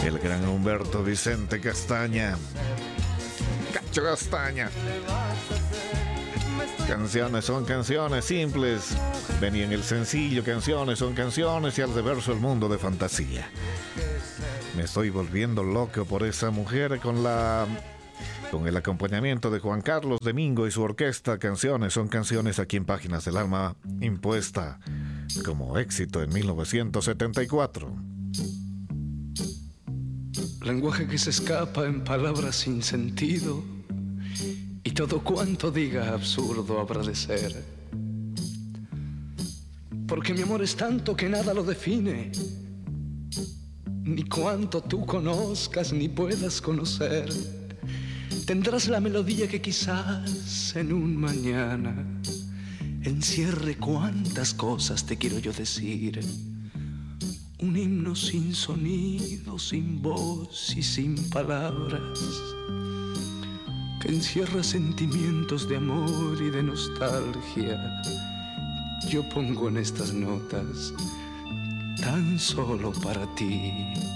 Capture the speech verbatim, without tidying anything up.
el gran Humberto Vicente Castaña. Cacho Castaña. Canciones son canciones simples. Venía en el sencillo, canciones son canciones, y al reverso el mundo de fantasía. Me estoy volviendo loco por esa mujer con la... con el acompañamiento de Juan Carlos Domingo y su orquesta. Canciones son canciones, aquí en Páginas del Alma, impuesta como éxito en mil novecientos setenta y cuatro. Lenguaje que se escapa en palabras sin sentido, y todo cuanto diga absurdo habrá de ser. Porque mi amor es tanto que nada lo define, ni cuanto tú conozcas ni puedas conocer. Tendrás la melodía que quizás en un mañana encierre cuantas cosas te quiero yo decir. Un himno sin sonido, sin voz y sin palabras, que encierra sentimientos de amor y de nostalgia. Yo pongo en estas notas tan solo para ti.